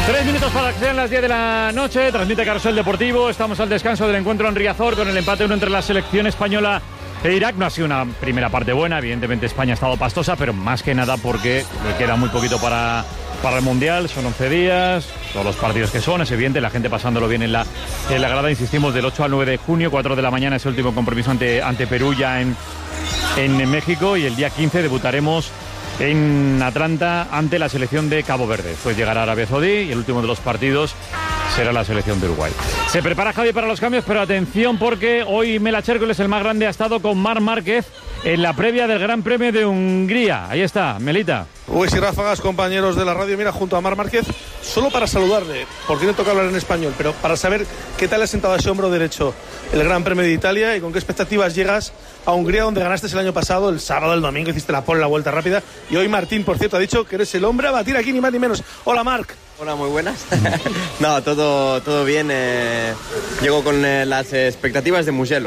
3 minutos para que sean las 10 de la noche. Transmite Carrusel Deportivo. Estamos al descanso del encuentro en Riazor con el empate 1 entre la selección española e Irak. No ha sido una primera parte buena. Evidentemente España ha estado pastosa, pero más que nada porque le queda muy poquito para el Mundial. Son 11 días. Todos los partidos que son, es evidente. La gente pasándolo bien en la grada. Insistimos, del 8 al 9 de junio, 4 de la mañana, es el último compromiso ante Perú ya en México. Y el día 15 debutaremos en Atlanta ante la selección de Cabo Verde. Después llegará Arabia Saudí y el último de los partidos será la selección de Uruguay. Se prepara Javi para los cambios, pero atención porque hoy Mela Hércules, el más grande, ha estado con Marc Márquez en la previa del Gran Premio de Hungría. Ahí está, Melita. Uy, sí, ráfagas, compañeros de la radio. Mira, junto a Marc Márquez, solo para saludarle, porque no toca hablar en español, pero para saber qué tal le ha sentado a ese hombro derecho el Gran Premio de Italia y con qué expectativas llegas a Hungría, donde ganaste el año pasado, el sábado, el domingo, hiciste la pole, la vuelta rápida. Y hoy Martín, por cierto, ha dicho que eres el hombre a batir aquí, ni más ni menos. Hola, Marc. Hola, muy buenas. No, todo bien. Llego con las expectativas de Mugello.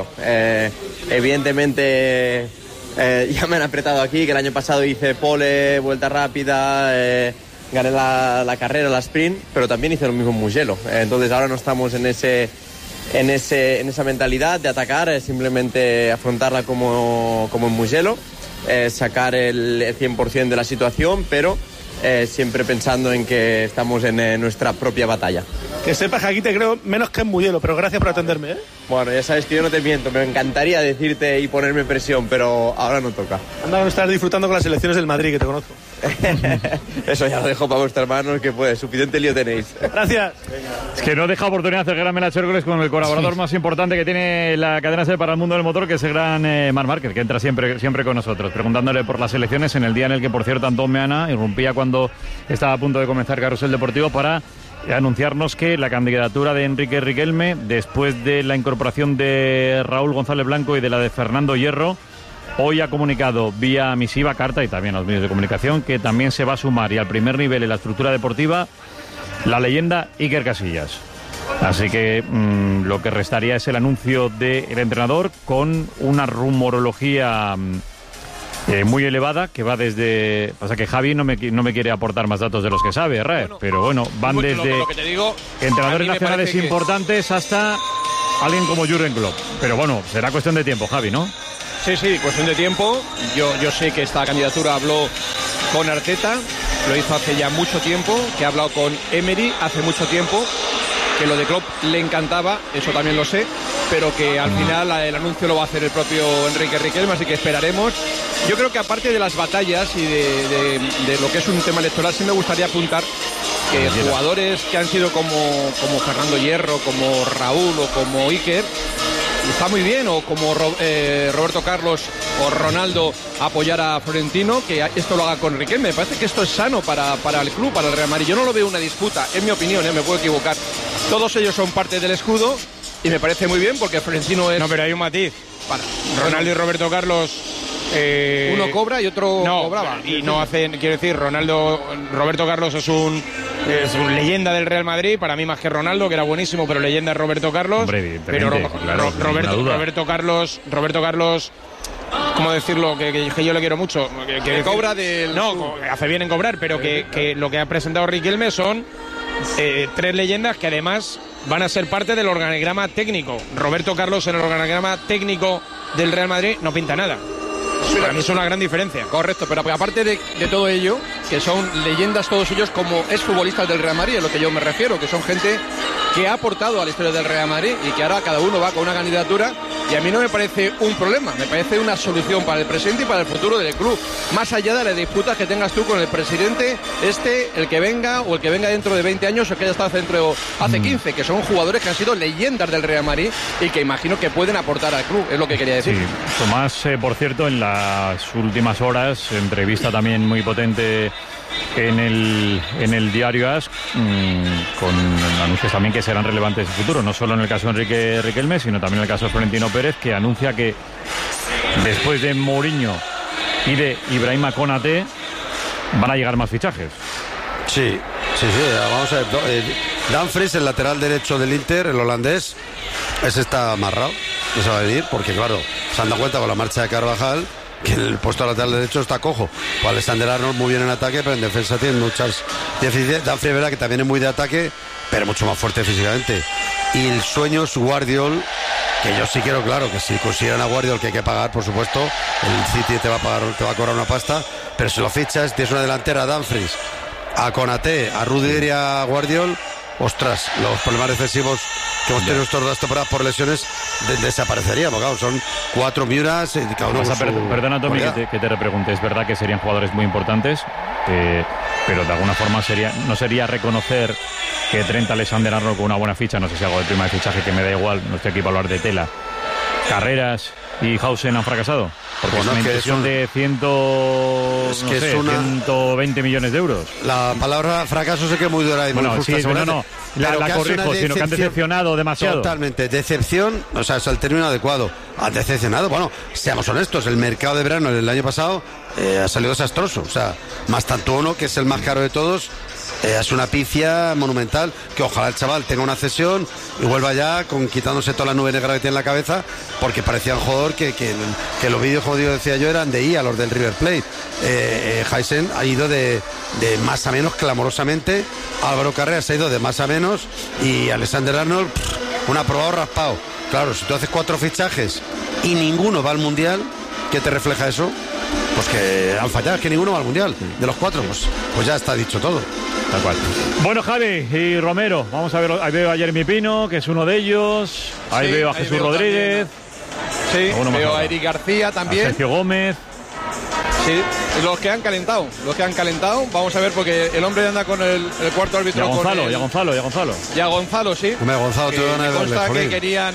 Evidentemente ya me han apretado aquí, que el año pasado hice pole, vuelta rápida, gané la carrera, la sprint, pero también hice lo mismo en Mugello. Entonces ahora no estamos en esa mentalidad de atacar, simplemente afrontarla como en Mugello, sacar el 100% de la situación, pero siempre pensando en que estamos en nuestra propia batalla. Que sepas que aquí te creo menos que en Mugello, pero gracias por atenderme, ¿eh? Bueno, ya sabes que yo no te miento, me encantaría decirte y ponerme presión, pero ahora no toca. Anda a estar disfrutando con las selecciones del Madrid, que te conozco. Eso ya lo dejo para vuestras manos, que pues suficiente lío tenéis. Gracias. Es que no deja oportunidad de hacer gran Mela Hércules con el colaborador más importante que tiene la cadena SER para el mundo del motor, que es el gran Marc Márquez, que entra siempre con nosotros, preguntándole por las selecciones en el día en el que, por cierto, Antón Meana irrumpía cuando estaba a punto de comenzar Carrusel Deportivo para anunciarnos que la candidatura de Enrique Riquelme, después de la incorporación de Raúl González Blanco y de la de Fernando Hierro, hoy ha comunicado vía misiva, carta y también a los medios de comunicación que también se va a sumar y al primer nivel en la estructura deportiva la leyenda Iker Casillas. Así que lo que restaría es el anuncio del entrenador con una rumorología muy elevada que va desde... Pasa que Javi no me quiere aportar más datos de los que sabe, pero bueno, van desde lo que te digo, entrenadores nacionales importantes hasta alguien como Jürgen Klopp. Pero bueno, será cuestión de tiempo, Javi, ¿no? Sí, cuestión de tiempo. Yo sé que esta candidatura habló con Arteta, lo hizo hace ya mucho tiempo, que ha hablado con Emery hace mucho tiempo, que lo de Klopp le encantaba, eso también lo sé, pero que al final el anuncio lo va a hacer el propio Enrique Riquelme, así que esperaremos. Yo creo que aparte de las batallas y de lo que es un tema electoral, sí me gustaría apuntar que jugadores que han sido como Fernando Hierro, como Raúl o como Iker, está muy bien, o como Roberto Carlos o Ronaldo, apoyar a Florentino, que esto lo haga con Riquelme. Me parece que esto es sano para el club, para el Real Madrid. Yo no lo veo una disputa, en mi opinión, me puedo equivocar. Todos ellos son parte del escudo y me parece muy bien porque Florentino es... No, pero hay un matiz. Ronaldo y Roberto Carlos... uno cobra y otro cobraba. Y no hacen, quiero decir, Roberto Carlos es un leyenda del Real Madrid, para mí más que Ronaldo, que era buenísimo, pero leyenda es Roberto Carlos. Hombre, pero claro, Roberto Carlos, ¿cómo decirlo? Que yo le quiero mucho. Que cobra del... No, hace bien en cobrar, pero que lo que ha presentado Riquelme son 3 leyendas que además van a ser parte del organigrama técnico. Roberto Carlos en el organigrama técnico del Real Madrid no pinta nada. Para mí es una gran diferencia. Correcto, pero aparte de todo ello, que son leyendas todos ellos como exfutbolistas del Real Madrid, es lo que yo me refiero, que son gente que ha aportado a la historia del Real Madrid y que ahora cada uno va con una candidatura, y a mí no me parece un problema, me parece una solución para el presente y para el futuro del club, más allá de las disputas que tengas tú con el presidente, el que venga o el que venga dentro de 20 años o el que haya estado hace 15, que son jugadores que han sido leyendas del Real Madrid y que imagino que pueden aportar al club, es lo que quería decir. Sí. Tomás, por cierto, en las últimas horas, entrevista también muy potente en el diario AS, con anuncios también que serán relevantes en el futuro, no solo en el caso de Enrique Riquelme, sino también en el caso de Florentino Pérez, que anuncia que después de Mourinho y de Ibrahima Konaté van a llegar más fichajes. Sí, vamos a ver. Dumfries, el lateral derecho del Inter, el holandés, ese está amarrado, no se va a venir, porque claro, se han dado cuenta con la marcha de que el puesto lateral derecho está cojo. Pues Alexander Arnold muy bien en ataque, pero en defensa tiene muchas Dumfries es verdad que también es muy de ataque, pero mucho más fuerte físicamente. Y el sueño es Guardiol, que yo sí quiero, claro, que si consideran a Guardiol, que hay que pagar, por supuesto, el City te va a cobrar una pasta, pero si lo fichas, tienes una delantera a Dumfries, a Konaté, a Rudiger y a Guardiol, ostras, los problemas defensivos que hemos tenido estos 2 temporadas por lesiones desaparecerían, porque claro, son 4 Miuras y cada uno Perdona, Tommy, que te repregunte. Es verdad que serían jugadores muy importantes, pero de alguna forma no sería reconocer que Trent Alexander-Arnold con una buena ficha, no sé si hago de prima de fichaje, que me da igual, no estoy aquí para hablar de tela, Carreras y Hausen han fracasado, porque bueno, es una inversión de 120 millones de euros. La palabra fracaso sé que es muy dura y muy justa. Sí, la corrijo, sino que han decepcionado demasiado. Totalmente, decepción, o sea, es el término adecuado. Han decepcionado, bueno, seamos honestos, el mercado de verano del año pasado ha salido desastroso, o sea, más tanto uno, que es el más caro de todos, es una pifia monumental, que ojalá el chaval tenga una cesión y vuelva ya quitándose toda la nube negra que tiene en la cabeza, porque parecía un jugador que los vídeos, como decía yo, eran de IA, los del River Plate. Heisen ha ido de más a menos clamorosamente, Álvaro Carreras ha ido de más a menos, y Alexander-Arnold, un aprobado raspado. Claro, si tú haces 4 fichajes y ninguno va al Mundial, ¿qué te refleja eso? Pues que han fallado, es que ninguno va al Mundial. De los 4, pues ya está dicho todo. Tal cual. Bueno, Javi y Romero, vamos a ver, ahí veo a Jeremy Pino, que es uno de ellos. Ahí veo a Jesús Rodríguez. Sí, veo a Eric García también. A Sergio Gómez. Sí, los que han calentado. Vamos a ver, porque el hombre anda con el cuarto árbitro. Y a Gonzalo. Y a Gonzalo, sí. Gonzalo, me consta que querían...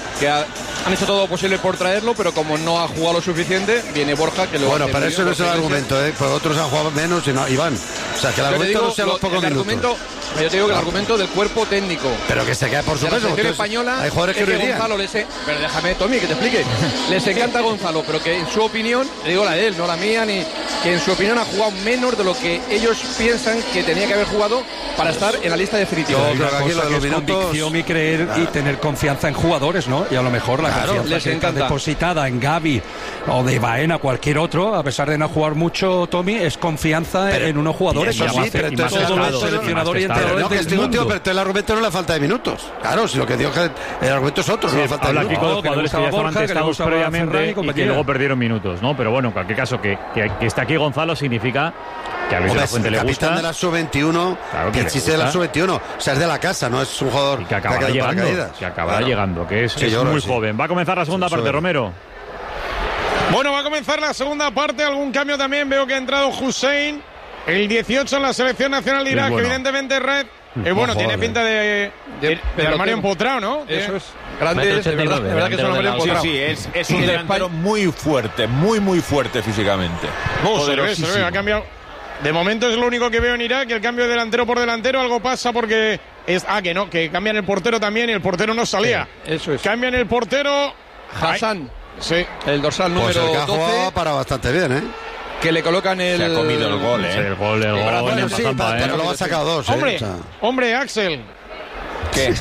han hecho todo lo posible por traerlo, pero como no ha jugado lo suficiente, viene Borja, que lo bueno, pero eso no es el argumento, pues otros han jugado menos y van. O sea, que el argumento no sea los pocos minutos. Yo te digo que el argumento del cuerpo técnico. Pero que se quede por su peso. La selección española, hay jugadores que no irían. Gonzalo pero déjame, Tommy, que te explique. Les encanta Gonzalo, pero que en su opinión, le digo la de él, no la mía, ni que en su opinión ha jugado menos de lo que ellos piensan que tenía que haber jugado para estar en la lista definitiva. Yo creo que aquí lo de los minutos, convicción y creer y tener confianza en jugadores, ¿no? Y a lo mejor la confianza les que está depositada en Gavi o de Baena, cualquier otro, a pesar de no jugar mucho, Tommy, es confianza en unos jugadores. Eso sí, pero entonces todo seleccionador y entrenador del mundo. Pero el argumento no es la falta de minutos. Claro, si lo que digo es que el argumento es otro, no la falta de minutos. Aquí con los jugadores que ya estaban testados previamente y que luego perdieron minutos, ¿no? Pero bueno, en cualquier caso, que está aquí Gonzalo significa que a Luis de la Fuente le gusta. Capitán de la sub-21, claro, que existe de la sub-21. O sea, es de la casa, no es un jugador que acabará llegando, que es muy joven. Va a comenzar la segunda parte, Romero. Bueno, va a comenzar la segunda parte. Algún cambio también. Veo que ha entrado Hussein, el 18 en la selección nacional de Irak, que evidentemente Red. Bueno, tiene pinta de armario empotrado, ¿no? Eso es grande, de verdad que es un armario empotrado. Sí, es un delantero muy fuerte, muy fuerte físicamente. Se ve, ha cambiado. De momento es lo único que veo en Irak, el cambio de delantero por delantero. Algo pasa porque que cambian el portero también y el portero no salía. Eso es. Cambian el portero. Hassan. Sí. El dorsal número 12. Para bastante bien, ¿eh? Que le colocan el... Se ha comido el gol, ¿eh? Sí, el gol sí, pero lo ha sacado 2, Hombre, Axel. ¿Qué?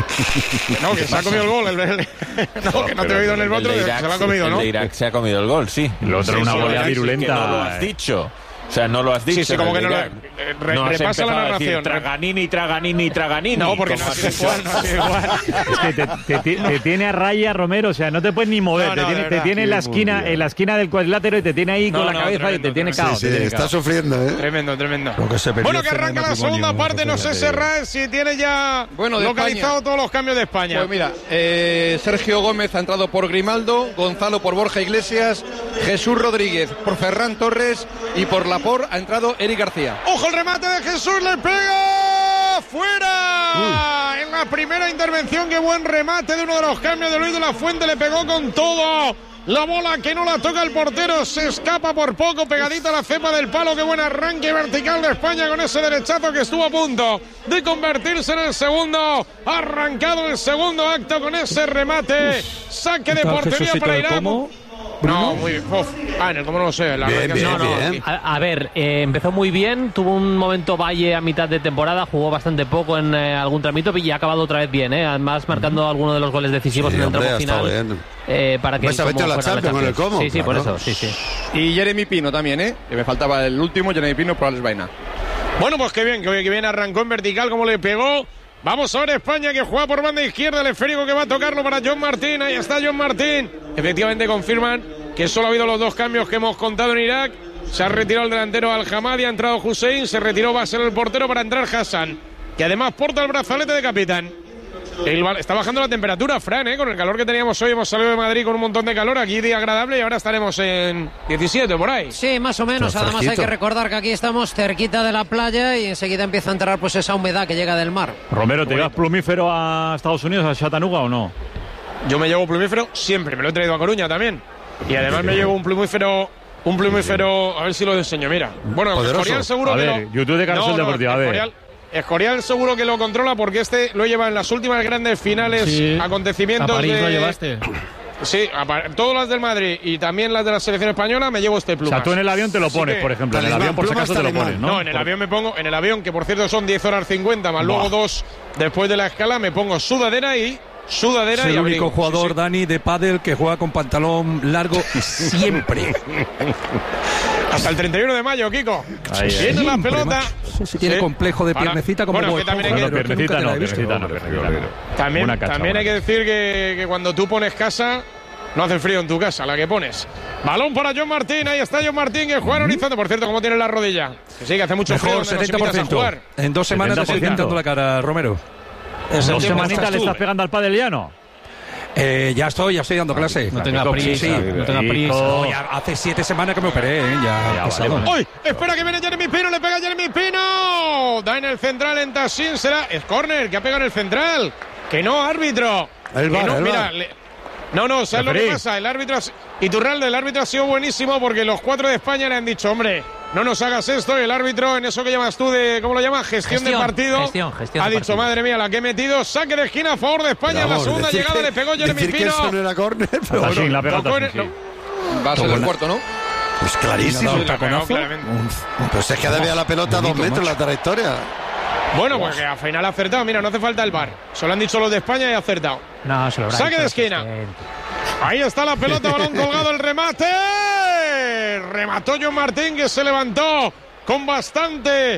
No, que se ha comido el gol. No, que no te he oído en el otro, que se lo ha comido, ¿no? El de Irak se ha comido el gol, sí. El otro una bola virulenta. Que no lo has dicho. O sea, no lo has dicho. Sí, como que no lo... repasa la narración. Traganini. No, porque no es igual, Es que te tiene a raya, Romero, o sea, no te puedes ni mover. Te tiene en la esquina del cuadrilátero y te tiene ahí con la cabeza y te tiene caos. Sí, está sufriendo, ¿eh? Tremendo. Bueno, que arranca la segunda parte, no sé, Serra, si tiene ya localizado todos los cambios de España. Pues mira, Sergio Gómez ha entrado por Grimaldo, Gonzalo por Borja Iglesias, Jesús Rodríguez por Ferran Torres y por Laporte ha entrado Eric García. ¡Ojo el remate de Jesús! ¡Le pega! ¡Fuera! En la primera intervención, qué buen remate de uno de los cambios de Luis de la Fuente. Le pegó con todo. La bola que no la toca el portero. Se escapa por poco, pegadita a la cepa del palo. Qué buen arranque vertical de España con ese derechazo que estuvo a punto de convertirse en el segundo. Arrancado el segundo acto con ese remate. Saque de portería para Irak. No, muy bien. En el cómo no lo sé. Bien. A ver, empezó muy bien, tuvo un momento Valle a mitad de temporada, jugó bastante poco en algún tramito y ha acabado otra vez bien, además marcando alguno de los goles decisivos en el tramo final. Para que Sí, por eso, sí. Y Jeremy Pino también, que me faltaba el último, Jeremy Pino por Alex Baena. Bueno, pues qué bien arrancó en vertical, como le pegó. Vamos a ver España, que juega por banda izquierda, el esférico que va a tocarlo para John Martín. Ahí está John Martín. Efectivamente confirman que solo ha habido los 2 cambios que hemos contado en Irak. Se ha retirado el delantero Al-Hamadi, ha entrado Hussein, se retiró Basel el portero para entrar Hassan, que además porta el brazalete de capitán. Está bajando la temperatura, Fran, con el calor que teníamos hoy. Hemos salido de Madrid con un montón de calor, aquí día agradable, y ahora estaremos en 17 por ahí. Sí, más o menos. Además fresquito. Hay que recordar que aquí estamos cerquita de la playa y enseguida empieza a entrar pues esa humedad que llega del mar. Romero, ¿te llevas plumífero a Estados Unidos, a Chattanooga o no? Yo me llevo plumífero siempre, me lo he traído a Coruña también. Y además me llevo un plumífero, a ver si lo enseño, mira. Bueno, Escorial seguro a que ver, YouTube de Carlos Deportivo, a ver. Escorial seguro que lo controla porque lo lleva en las últimas grandes finales, acontecimientos. A París lo llevaste. Sí, todas las del Madrid y también las de la selección española me llevo este Plumas. O sea, tú en el avión te lo pones, por ejemplo. En el avión, por si acaso, te lo pones, ¿no? No, en el avión me pongo, en el avión, que por cierto son 10 horas 50, más luego 2 después de la escala, me pongo sudadera y es el único jugador, Dani, de pádel que juega con pantalón largo siempre. Hasta el 31 de mayo, Kiko. Viene la pelota. Tiene complejo de piernecita como bueno, piernecita no. También hay que decir que cuando tú pones casa, no hace frío en tu casa, la que pones. Balón para John Martín, ahí está John Martín, que juega en horizonte. Por cierto, ¿cómo tiene la rodilla? Que sí, que hace mucho frío. 70%. En 2 semanas te estoy pintando la cara, Romero. ¿2 semanitas le estás pegando al pádel ya no? Ya estoy dando clase. No tenga prisa. No, ya hace 7 semanas que me operé, ya ¡Uy! Espera que viene Jeremy Pino, le pega Jeremy Pino. Da en el central en Tassin, será. Es córner, que ha pegado en el central. Que no, árbitro. No, ¿sabes lo que pasa? El árbitro, Iturralde, el árbitro ha sido buenísimo porque los 4 de España le han dicho, hombre, no nos hagas esto. Y el árbitro, en eso que llamas tú de, ¿cómo lo llamas? Gestión de partido. Gestión ha de dicho, partido. Madre mía, la que he metido. Saque de esquina a favor de España. En la segunda llegada le pegó Jeremy Pino. Que eso no era córner, pero bueno. Sí, la pegó va a ser el cuarto, ¿no? Pues clarísimo. Pues es que debía la pelota a 2 metros la trayectoria. Bueno, pues que al final ha acertado. Mira, no hace falta el VAR. Solo han dicho los de España y ha acertado. No, se lo habrá saque de esquina. Ahí está la pelota, balón colgado, el remate. Remató John Martín, que se levantó con bastante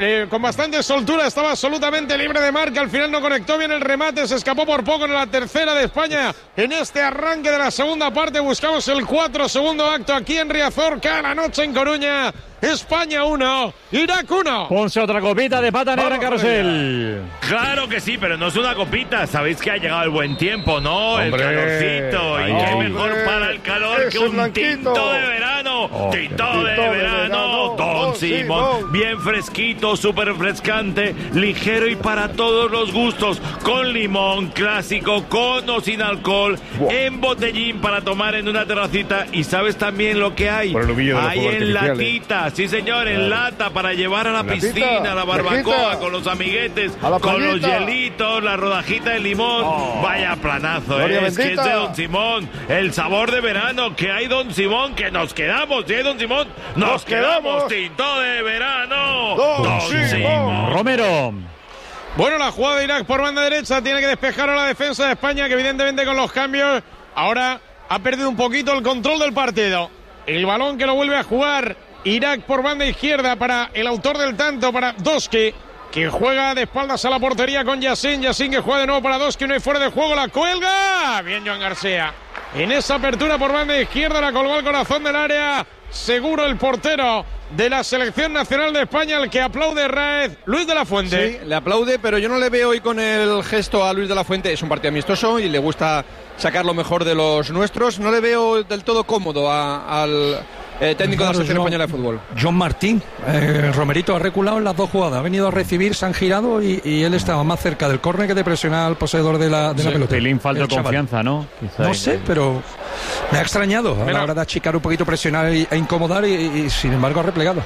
soltura, estaba absolutamente libre de marca, al final no conectó bien el remate, se escapó por poco en la tercera de España en este arranque de la segunda parte. Buscamos el 4, segundo acto aquí en Riazor, cada noche en Coruña. España 1, Irak 1. Ponse otra copita de pata negra en carrusel. Claro que sí, pero no es una copita. Sabéis que ha llegado el buen tiempo, ¿no? Hombre, el calorcito. Y qué mejor para el calor que un tinto de verano. Tinto de verano. Don Simón. Bien fresquito, súper refrescante, ligero y para todos los gustos. Con limón, clásico, con o sin alcohol. En botellín para tomar en una terracita. Y sabes también lo que hay. Hay en latita. Sí, señor, en lata para llevar a la piscina, a la barbacoa, con los amiguetes, con los hielitos, la rodajita de limón. Vaya planazo, es que es de Don Simón. El sabor de verano que hay, Don Simón, que nos quedamos. ¿Sí, Don Simón? Nos quedamos. Tinto de verano. Don Simón. Romero. Bueno, la jugada de Irak por banda derecha tiene que despejar a la defensa de España, que evidentemente con los cambios ahora ha perdido un poquito el control del partido. El balón que lo vuelve a jugar Irak por banda izquierda para el autor del tanto, para Doski, que juega de espaldas a la portería con Yassin. Yassin que juega de nuevo para Doski, no hay fuera de juego, la cuelga. Bien Joan García. En esa apertura por banda izquierda la colgó al corazón del área. Seguro el portero de la selección nacional de España, el que aplaude Raez, Luis de la Fuente. Sí, le aplaude, pero yo no le veo hoy con el gesto a Luis de la Fuente. Es un partido amistoso y le gusta sacar lo mejor de los nuestros. No le veo del todo cómodo al técnico de la selección española de fútbol. John Martín, Romerito ha reculado en las 2 jugadas, ha venido a recibir, se han girado y él estaba más cerca del córner que de presionar al poseedor de la pelota. Pelín falta de confianza, ¿no? No sé, pero me ha extrañado a la hora de achicar un poquito, presionar e incomodar y sin embargo ha replegado.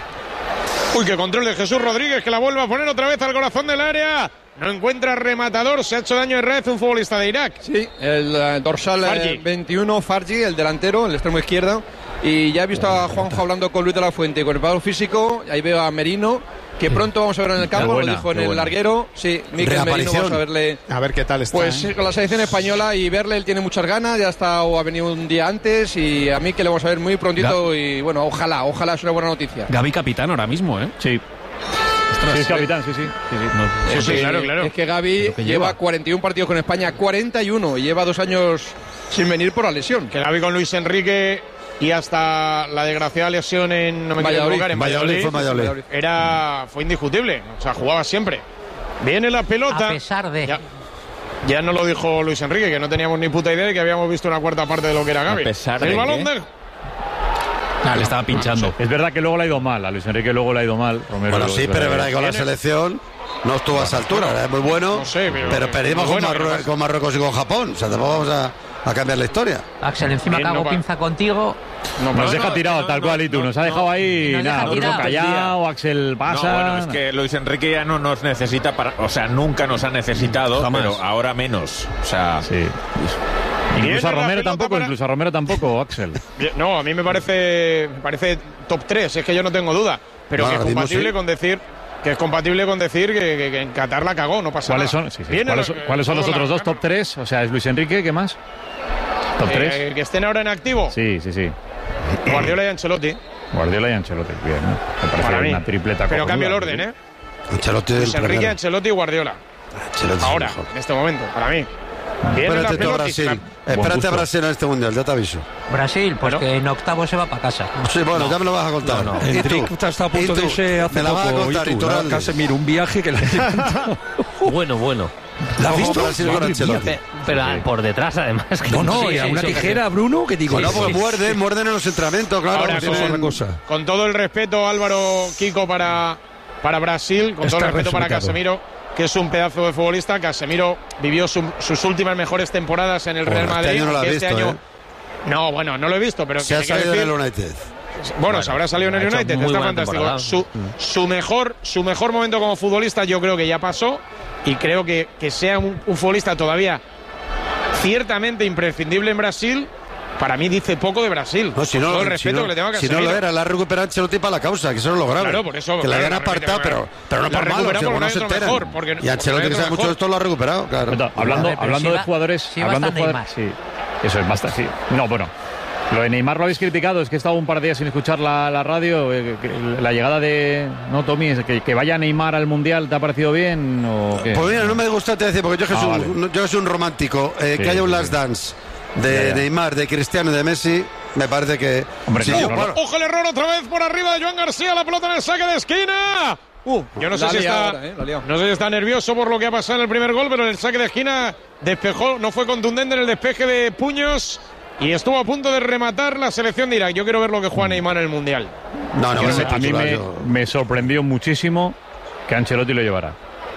Uy, qué control de Jesús Rodríguez, que la vuelve a poner otra vez al corazón del área. No encuentra rematador, se ha hecho daño en red un futbolista de Irak. Sí, el dorsal 21, Fargi, el delantero, el extremo izquierdo. Y ya he visto a Juanjo hablando con Luis de la Fuente, con el preparador físico. Ahí veo a Merino, que pronto vamos a ver en el campo, lo dijo en el larguero. Sí, Mikel Merino, vamos a verle. A ver qué tal está. Pues con la selección española y verle, él tiene muchas ganas, ya está o ha venido un día antes y a mí que le vamos a ver muy prontito y bueno, ojalá es una buena noticia. Gavi capitán ahora mismo, ¿eh? Sí. Sí, es capitán, sí. Sí, claro. Es que Gavi lleva 41 partidos con España, 41, y lleva 2 años sin venir por la lesión. Que Gavi con Luis Enrique y hasta la desgraciada lesión en Valladolid fue indiscutible. O sea, jugaba siempre. Viene la pelota. A pesar de... Ya nos lo dijo Luis Enrique, que no teníamos ni puta idea de que habíamos visto una cuarta parte de lo que era Gavi. A pesar de el balón que... le estaba pinchando. Es verdad que luego le ha ido mal, a Luis Enrique luego le ha ido mal. Romero, bueno, sí, pero es verdad que con la selección no estuvo a esa altura, era muy bueno, no sé, pero perdimos con Marruecos y con Japón. O sea, tampoco vamos a cambiar la historia. Axel, encima que hago pinza contigo. Nos deja tirado tal cual, y tú nos ha dejado ahí nada, Bruno callado, Axel pasa. Bueno, es que Luis Enrique ya no nos necesita o sea, nunca nos ha necesitado, pero ahora menos. O sea, sí. Incluso a Romero tampoco, Axel. No, a mí me parece top 3, es que yo no tengo duda, pero que es compatible con decir que en Qatar la cagó, no pasa nada. ¿Cuáles son los otros dos top 3? O sea, es Luis Enrique, ¿qué más? Top 3. Que estén ahora en activo. Sí. Guardiola y Ancelotti, bien, ¿no? Me parece una tripleta. Pero cambio el orden, Ancelotti, Luis Enrique, Ancelotti y Guardiola. Ahora, en este momento, para mí. Espérate a Brasil. Espérate a Brasil en este mundial, ya te aviso. Brasil, pues que en octavo se va para casa. Sí, bueno, ya me lo vas a contar. Enrique está a punto de irse hace poco. Me la vas a contar, Casemiro, un viaje que la Bueno. ¿La has visto? Pero por detrás, además. No, y a una tijera, Bruno, que digo. No, porque muerden en los entrenamientos, claro. Ahora, con todo el respeto, Álvaro, Kiko, para Brasil, con todo el respeto para Casemiro, que es un pedazo de futbolista. Casemiro vivió sus últimas mejores temporadas en el Real Madrid. Este año no, bueno, no lo he visto, pero se ha salido en el United. Bueno, se habrá salido en el United, está fantástico. Su mejor momento como futbolista yo creo que ya pasó, y creo que sea un futbolista todavía ciertamente imprescindible en Brasil. Para mí dice poco de Brasil. No, todo el respeto que le tengo a Casemiro. Si no lo era, la ha recuperado Ancelotti para la causa, que eso es lo grave. Claro, por eso. Que la hayan apartado, pero no por malo, si no se enteran. Y Ancelotti, que sabe mucho de esto, lo ha recuperado, claro. Hablando de jugadores... Sí, sí, eso es bastante... Sí. No, bueno... Lo de Neymar lo habéis criticado, es que he estado un par de días sin escuchar la radio. La llegada de... ¿No, Tommy? Que vaya Neymar al Mundial, ¿te ha parecido bien o qué? Pues mira, no me gusta, te decir, porque yo soy un romántico. Que haya un last dance de Neymar, de Cristiano y de Messi, me parece que... Hombre, ¡ojo el error otra vez por arriba de Joan García! La pelota en el saque de esquina. Yo no sé si está nervioso por lo que ha pasado en el primer gol, pero en el saque de esquina despejó, no fue contundente en el despeje de puños. Y estuvo a punto de rematar la selección de Irak. Yo quiero ver lo que juega Neymar en el Mundial. A mí me sorprendió muchísimo que Ancelotti lo llevara.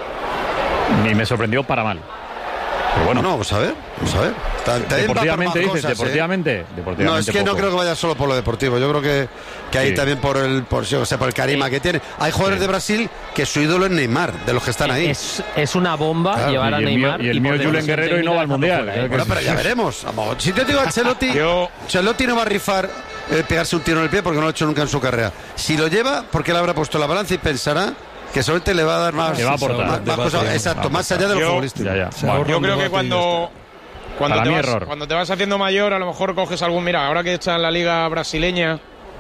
Y me sorprendió para mal. Pero bueno. No, vamos a ver. Deportivamente, dices, cosas, deportivamente. No, es que poco. No creo que vaya solo por lo deportivo. Yo creo que ahí también por el carisma que tiene. Hay jugadores de Brasil que su ídolo es Neymar, de los que están ahí. Es una bomba llevar a Neymar. Y el mío Julen Guerrero y no va al Mundial. Bueno, pero ya veremos. Si te digo Ancelotti no va a rifar pegarse un tiro en el pie porque no lo ha hecho nunca en su carrera. Si lo lleva, porque le habrá puesto la balanza y pensará que solamente le va a dar más. Le va a aportar. Más allá de lo futbolístico. Yo creo que cuando te vas haciendo mayor, a lo mejor coges algún... Mira, ahora que está en la liga brasileña,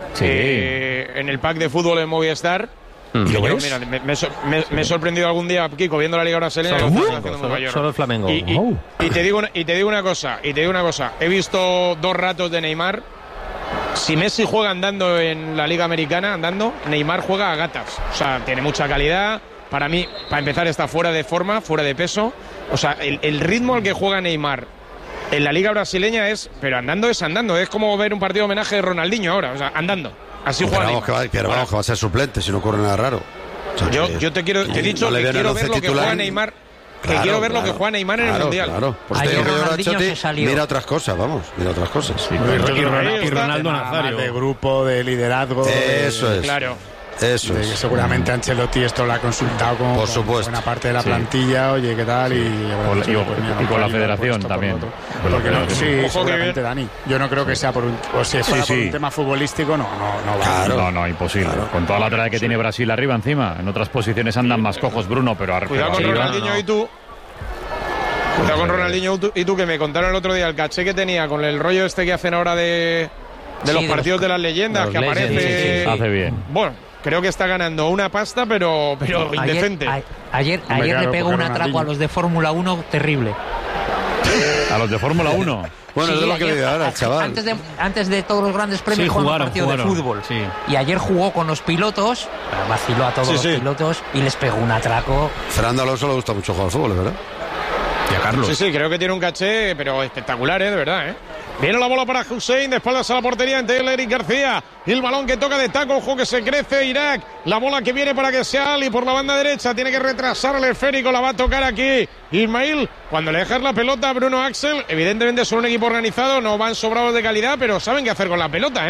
en el pack de fútbol en Movistar, mira, me he sorprendido algún día, Kiko, viendo la liga brasileña. Solo el Flamengo. Y te digo una cosa. He visto 2 ratos de Neymar. Si Messi juega andando en la liga americana, Neymar juega a gatas. O sea, tiene mucha calidad. Para mí, para empezar, está fuera de forma, fuera de peso. O sea, el ritmo al que juega Neymar en la liga brasileña pero andando es andando. Es como ver un partido de homenaje de Ronaldinho ahora. O sea, andando. Así juega Neymar. Que va a ser suplente si no ocurre nada raro. O sea, yo te he dicho que quiero ver lo que juega Neymar. Quiero ver lo que juega Neymar en el Mundial. Claro. Pues te digo que mira otras cosas, mira otras cosas. Sí, y Ronaldo Nazario. De grupo, de liderazgo. Eso es. Claro. Eso es. Seguramente Ancelotti esto lo ha consultado con buena parte de la plantilla, oye, ¿qué tal? Y con la federación también. Seguramente, Dani. Yo no creo que sea por un tema futbolístico, no va. No, imposible. Claro. Con toda la trayectoria que tiene Brasil arriba encima. En otras posiciones andan más cojos, Bruno, pero cuidado con Ronaldinho y tú. Cuidado con Ronaldinho y tú, que me contaron el otro día el caché que tenía con el rollo este que hacen ahora de los partidos de las leyendas, que aparece... Hace bien. Bueno, creo que está ganando una pasta, pero indecente. Ayer le pegó un atraco a los de Fórmula 1 terrible. ¿A los de Fórmula 1? Bueno, sí, es lo que le digo ahora, chaval. Antes de todos los grandes premios jugaron un partido de fútbol. Sí. Y ayer jugó con los pilotos, vaciló a todos los pilotos y les pegó un atraco. Fernando Alonso le gusta mucho jugar al fútbol, ¿verdad? Y a Carlos. Sí, creo que tiene un caché, pero espectacular, de verdad, Viene la bola para Hussein, de espaldas a la portería ante Eric García. El balón que toca de taco, ojo que se crece Irak. La bola que viene para que sea Ali por la banda derecha. Tiene que retrasar el esférico, la va a tocar aquí Ismail. Cuando le dejas la pelota a Bruno Axel, evidentemente son un equipo organizado, no van sobrados de calidad, pero saben qué hacer con la pelota,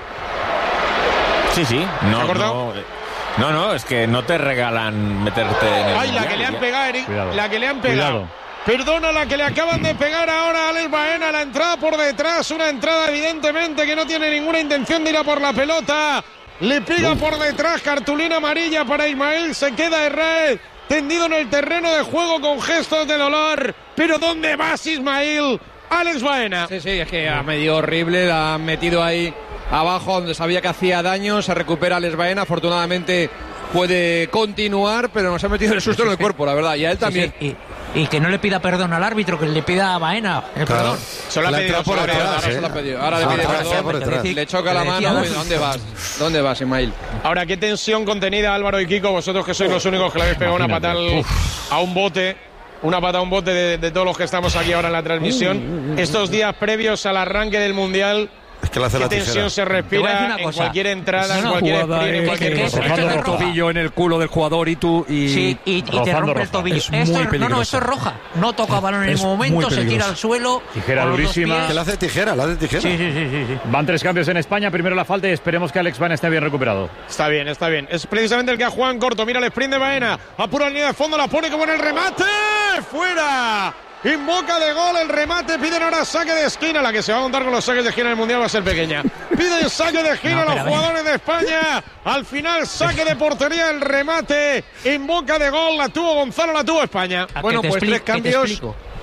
Sí. No, es que no te regalan meterte en el mundial, la que le han pegado, Eric. Cuidado. La que le han pegado. Perdona la que le acaban de pegar ahora a Alex Baena, la entrada por detrás, una entrada evidentemente que no tiene ninguna intención de ir a por la pelota. Le pega por detrás, cartulina amarilla para Ismail, se queda Herrera tendido en el terreno de juego con gestos de dolor. Pero ¿dónde vas, Ismail? Alex Baena. Sí, es que ha medio horrible, la han metido ahí abajo donde sabía que hacía daño, se recupera Alex Baena, afortunadamente puede continuar, pero nos ha metido el susto en el cuerpo, la verdad, y a él también. Y que no le pida perdón al árbitro, que le pida a Baena perdón. Se lo ha pedido por atrás. Ahora le pide perdón, le choca la mano. ¿Dónde vas, Ismail? Ahora, qué tensión contenida, Álvaro y Kiko, vosotros que sois los únicos que le habéis pegado una patada a un bote. Una patada a un bote de todos los que estamos aquí ahora en la transmisión. Estos días previos al arranque del Mundial. Es que la hace qué la tensión se respira en cualquier entrada, en cualquier sprint, en cualquier cosa. Rozando el tobillo en el culo del jugador y te rompe el tobillo. Esto es roja. No toca balón en ningún momento, se tira al suelo. Tijera durísima. Que la hace tijera. Sí. Van 3 cambios en España. Primero la falta y esperemos que Alex Baena esté bien recuperado. Está bien. Es precisamente el que ha jugado en corto. Mira el sprint de Baena. Apura la línea de fondo, la pone como en el remate. ¡Fuera! En boca de gol el remate, piden ahora saque de esquina. La que se va a montar con los saques de esquina en el Mundial va a ser pequeña. Piden saque de esquina los jugadores de España. Al final saque de portería, el remate en boca de gol. La tuvo Gonzalo, la tuvo España. Bueno, pues 3 cambios.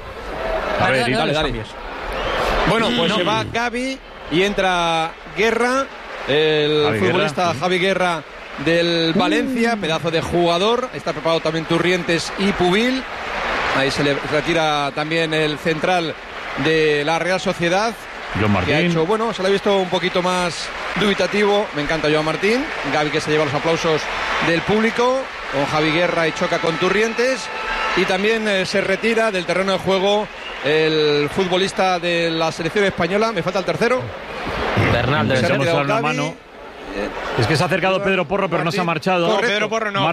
Dale. Bueno, pues se va Gavi y entra Guerra, el futbolista Javi Guerra del Valencia, pedazo de jugador. Está preparado también Turrientes y Pubil. Ahí se le retira también el central de la Real Sociedad. Joan Martín. Que ha hecho, se le ha visto un poquito más dubitativo. Me encanta Joan Martín. Gavi que se lleva los aplausos del público. Con Javi Guerra y choca con Turrientes. Y también se retira del terreno de juego el futbolista de la selección española. Me falta el tercero. Bernal, debemos dar una mano. Es que se ha acercado Pedro Porro, pero no se ha marchado. Pedro Porro no. Mar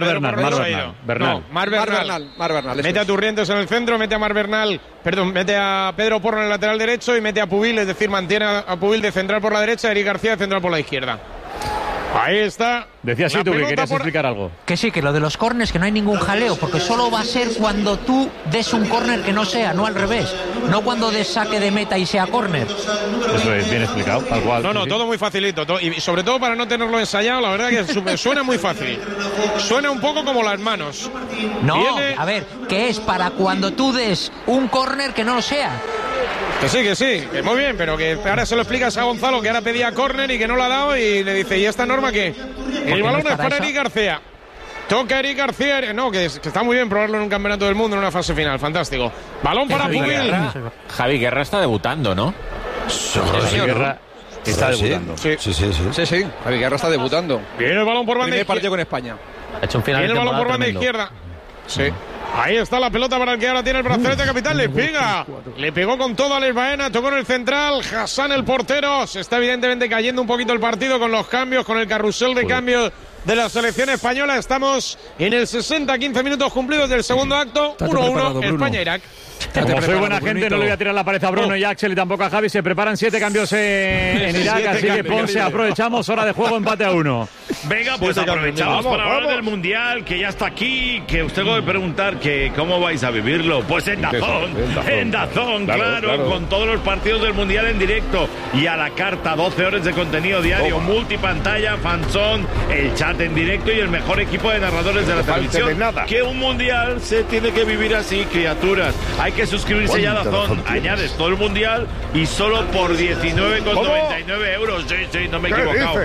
Bernal. Mete a Turrientes en el centro, mete a mete a Pedro Porro en el lateral derecho y mete a Pubil, es decir, mantiene a Pubil de central por la derecha, Eric García de central por la izquierda. Ahí está. Decías tú que querías explicar algo. Que sí, que lo de los córners, que no hay ningún jaleo, porque solo va a ser cuando tú des un córner que no sea, no al revés. No cuando des saque de meta y sea córner. Eso es bien explicado, tal cual. No, todo muy facilito. Y sobre todo para no tenerlo ensayado, la verdad que suena muy fácil. Suena un poco como las manos. No, a ver, que es para cuando tú des un córner que no lo sea. Que sí, que muy bien, pero que ahora se lo explicas a Gonzalo, que ahora pedía córner y que no lo ha dado, y le dice, ¿y esta norma qué? El balón es para Eric García. Toca Eric García. No, que está muy bien probarlo en un campeonato del mundo en una fase final. Fantástico. Balón para Pubil. Javi Guerra está debutando, ¿no? Javi Guerra está debutando. Sí. Javi Guerra está debutando. Viene el balón por banda izquierda. Partido con España. Ha hecho un final. Viene el balón por banda izquierda. Sí. Ahí está la pelota para el que ahora tiene el brazalete capital. Le pega. Le pegó con todo a Alex Baena. Tocó en el central. Hassan, el portero. Se está evidentemente cayendo un poquito el partido con los cambios, con el carrusel de cambios de la selección española. Estamos en el 15 minutos cumplidos del segundo acto. 1-1 España-Irak. Como soy buena gente, no le voy a tirar la pared a Bruno y a Axel y tampoco a Javi. Se preparan 7 cambios en Irak, así que Ponce, aprovechamos. Hora de juego, empate a 1. Venga, pues aprovechamos para hablar del Mundial, que ya está aquí, que usted puede preguntar que cómo vais a vivirlo. Pues en Dazón, claro, con todos los partidos del Mundial en directo y a la carta, 12 horas de contenido diario, multipantalla, fanzón, el chat en directo y el mejor equipo de narradores de la televisión. Que un Mundial se tiene que vivir así, criaturas. Hay que suscribirse ya a Dazón. Añades todo el mundial y solo por 19,99 euros. Sí, no me he equivocado.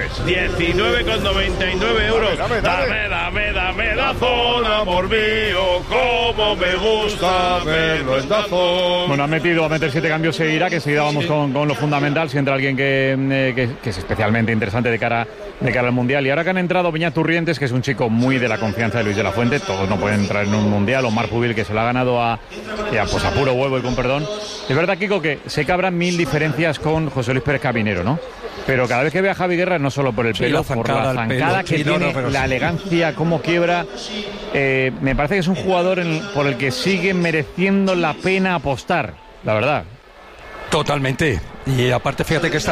19,99 euros. Dame Dazón, amor mío, como me gusta verlo en Dazón. Bueno, ha meter 7 cambios, seguirá, que enseguida vamos con lo fundamental, si entra alguien que es especialmente interesante de cara al mundial. Y ahora que han entrado Beñat Turrientes, que es un chico muy de la confianza de Luis de la Fuente, todos no pueden entrar en un mundial, o Marc Pubil, que se lo ha ganado a puro huevo y con perdón. Es verdad, Kiko, que sé que habrá 1000 diferencias con José Luis Pérez Cabinero, ¿no? Pero cada vez que ve a Javi Guerra, no solo por el pelo, por la zancada que tiene, la elegancia, cómo quiebra, me parece que es un jugador por el que sigue mereciendo la pena apostar, la verdad. Totalmente. Y aparte, fíjate que